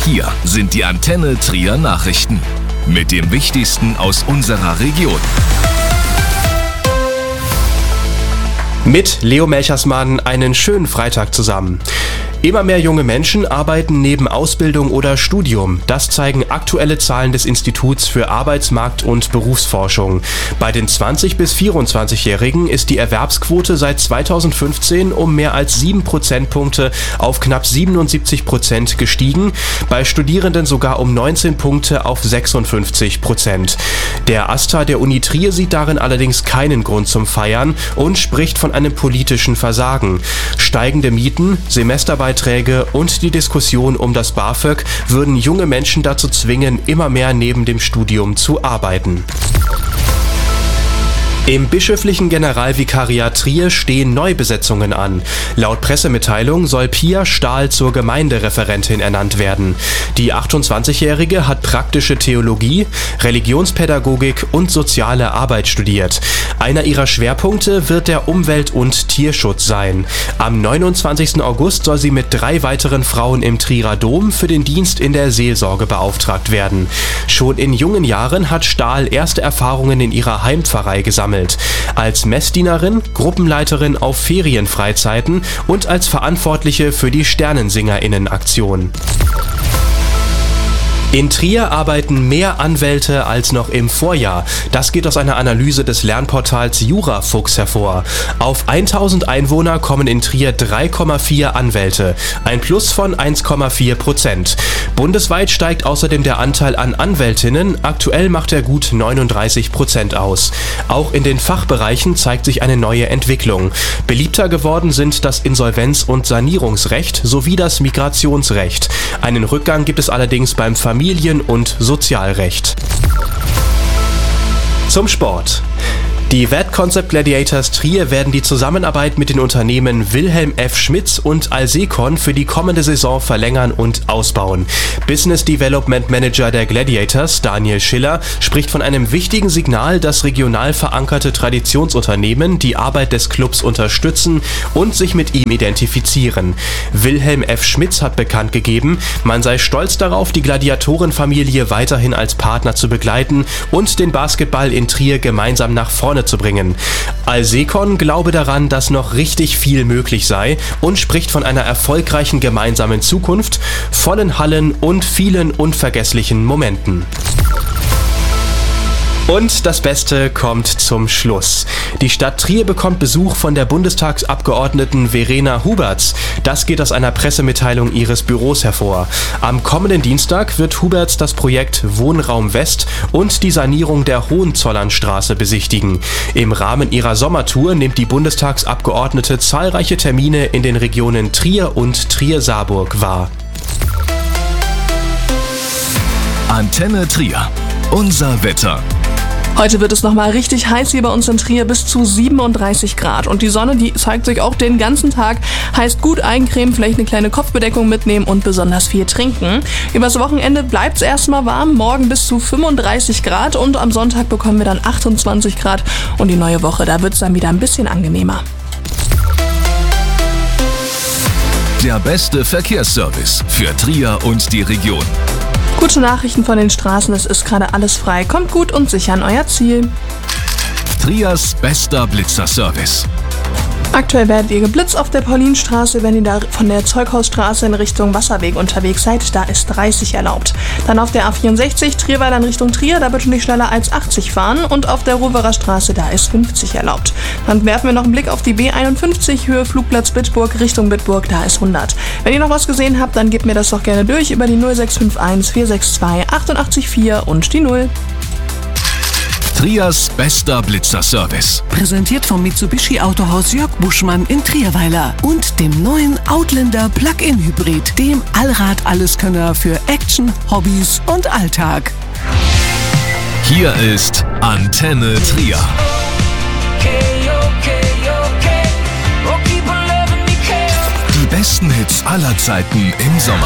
Hier sind die Antenne Trier Nachrichten mit dem Wichtigsten aus unserer Region. Mit Leo Melchersmann einen schönen Freitag zusammen. Immer mehr junge Menschen arbeiten neben Ausbildung oder Studium. Das zeigen aktuelle Zahlen des Instituts für Arbeitsmarkt- und Berufsforschung. Bei den 20- bis 24-Jährigen ist die Erwerbsquote seit 2015 um mehr als 7 Prozentpunkte auf knapp 77% gestiegen, bei Studierenden sogar um 19 Punkte auf 56%. Der AStA der Uni Trier sieht darin allerdings keinen Grund zum Feiern und spricht von einem politischen Versagen. Steigende Mieten, Semesterbeiträge und die Diskussion um das BAföG würden junge Menschen dazu zwingen, immer mehr neben dem Studium zu arbeiten. Im bischöflichen Generalvikariat Trier stehen Neubesetzungen an. Laut Pressemitteilung soll Pia Stahl zur Gemeindereferentin ernannt werden. Die 28-Jährige hat praktische Theologie, Religionspädagogik und soziale Arbeit studiert. Einer ihrer Schwerpunkte wird der Umwelt- und Tierschutz sein. Am 29. August soll sie mit 3 weiteren Frauen im Trierer Dom für den Dienst in der Seelsorge beauftragt werden. Schon in jungen Jahren hat Stahl erste Erfahrungen in ihrer Heimpfarrei gesammelt. Als Messdienerin, Gruppenleiterin auf Ferienfreizeiten und als Verantwortliche für die SternensingerInnen-Aktion. In Trier arbeiten mehr Anwälte als noch im Vorjahr. Das geht aus einer Analyse des Lernportals Jurafuchs hervor. Auf 1000 Einwohner kommen in Trier 3,4 Anwälte, ein Plus von 1,4%. Bundesweit steigt außerdem der Anteil an Anwältinnen, aktuell macht er gut 39% aus. Auch in den Fachbereichen zeigt sich eine neue Entwicklung. Beliebter geworden sind das Insolvenz- und Sanierungsrecht sowie das Migrationsrecht. Einen Rückgang gibt es allerdings beim Familien- und Sozialrecht. Zum Sport. Die Vet Concept Gladiators Trier werden die Zusammenarbeit mit den Unternehmen Wilhelm F. Schmitz und Alsecon für die kommende Saison verlängern und ausbauen. Business Development Manager der Gladiators, Daniel Schiller, spricht von einem wichtigen Signal, dass regional verankerte Traditionsunternehmen die Arbeit des Clubs unterstützen und sich mit ihm identifizieren. Wilhelm F. Schmitz hat bekannt gegeben, man sei stolz darauf, die Gladiatorenfamilie weiterhin als Partner zu begleiten und den Basketball in Trier gemeinsam nach vorne zu bringen. Alsecon glaube daran, dass noch richtig viel möglich sei und spricht von einer erfolgreichen gemeinsamen Zukunft, vollen Hallen und vielen unvergesslichen Momenten. Und das Beste kommt zum Schluss. Die Stadt Trier bekommt Besuch von der Bundestagsabgeordneten Verena Huberts. Das geht aus einer Pressemitteilung ihres Büros hervor. Am kommenden Dienstag wird Huberts das Projekt Wohnraum West und die Sanierung der Hohenzollernstraße besichtigen. Im Rahmen ihrer Sommertour nimmt die Bundestagsabgeordnete zahlreiche Termine in den Regionen Trier und Trier-Saarburg wahr. Antenne Trier. Unser Wetter. Heute wird es nochmal richtig heiß hier bei uns in Trier, bis zu 37 Grad. Und die Sonne, die zeigt sich auch den ganzen Tag. Heißt gut eincremen, vielleicht eine kleine Kopfbedeckung mitnehmen und besonders viel trinken. Übers Wochenende bleibt es erstmal warm, morgen bis zu 35 Grad und am Sonntag bekommen wir dann 28 Grad. Und die neue Woche, da wird es dann wieder ein bisschen angenehmer. Der beste Verkehrsservice für Trier und die Region. Gute Nachrichten von den Straßen, es ist gerade alles frei. Kommt gut und sicher an euer Ziel. Triers bester Blitzerservice. Aktuell werdet ihr geblitzt auf der Paulinstraße, wenn ihr da von der Zeughausstraße in Richtung Wasserweg unterwegs seid. Da ist 30 erlaubt. Dann auf der A64 Trierweiler in Richtung Trier, da bitte nicht schneller als 80 fahren. Und auf der Roverer Straße, da ist 50 erlaubt. Dann werfen wir noch einen Blick auf die B51 Höhe Flugplatz Bitburg Richtung Bitburg, da ist 100. Wenn ihr noch was gesehen habt, dann gebt mir das doch gerne durch über die 0651 462 884 und die 0. Triers bester Blitzerservice. Präsentiert vom Mitsubishi Autohaus Jörg Buschmann in Trierweiler und dem neuen Outlander Plug-in Hybrid, dem Allrad-Alleskönner für Action, Hobbys und Alltag. Hier ist Antenne Trier. Die besten Hits aller Zeiten im Sommer.